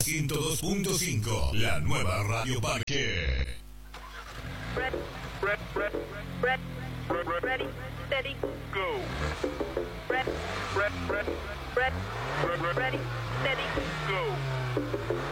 102.5, la nueva Radio Parque. Ready, steady, go. Ready, steady, go.